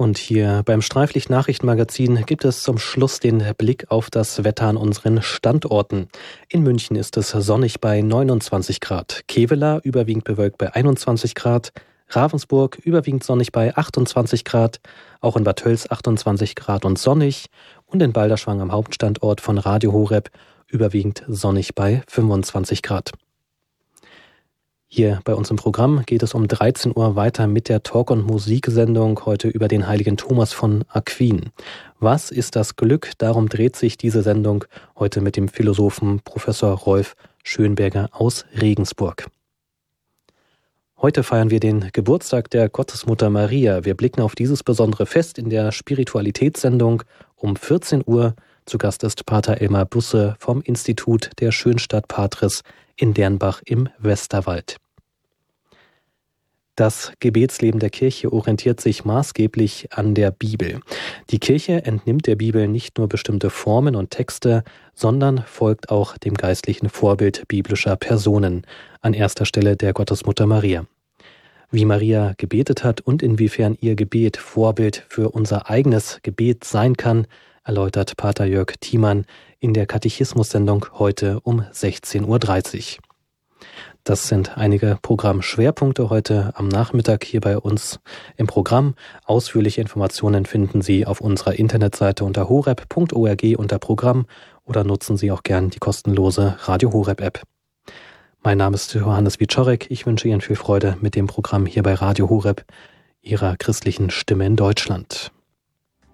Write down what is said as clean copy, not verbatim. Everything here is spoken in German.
Und hier beim Streiflicht-Nachrichtenmagazin gibt es zum Schluss den Blick auf das Wetter an unseren Standorten. In München ist es sonnig bei 29 Grad, Kevela überwiegend bewölkt bei 21 Grad, Ravensburg überwiegend sonnig bei 28 Grad, auch in Bad Tölz 28 Grad und sonnig und in Balderschwang am Hauptstandort von Radio Horeb überwiegend sonnig bei 25 Grad. Hier bei uns im Programm geht es um 13 Uhr weiter mit der Talk- und Musiksendung, heute über den heiligen Thomas von Aquin. Was ist das Glück? Darum dreht sich diese Sendung heute mit dem Philosophen Professor Rolf Schönberger aus Regensburg. Heute feiern wir den Geburtstag der Gottesmutter Maria. Wir blicken auf dieses besondere Fest in der Spiritualitätssendung um 14 Uhr. Zu Gast ist Pater Elmar Busse vom Institut der Schönstatt Patris in Dernbach im Westerwald. Das Gebetsleben der Kirche orientiert sich maßgeblich an der Bibel. Die Kirche entnimmt der Bibel nicht nur bestimmte Formen und Texte, sondern folgt auch dem geistlichen Vorbild biblischer Personen, an erster Stelle der Gottesmutter Maria. Wie Maria gebetet hat und inwiefern ihr Gebet Vorbild für unser eigenes Gebet sein kann, erläutert Pater Jörg Thiemann in der Katechismus-Sendung heute um 16.30 Uhr. Das sind einige Programmschwerpunkte heute am Nachmittag hier bei uns im Programm. Ausführliche Informationen finden Sie auf unserer Internetseite unter horeb.org unter Programm oder nutzen Sie auch gern die kostenlose Radio Horeb App. Mein Name ist Johannes Wieczorek. Ich wünsche Ihnen viel Freude mit dem Programm hier bei Radio Horeb, Ihrer christlichen Stimme in Deutschland.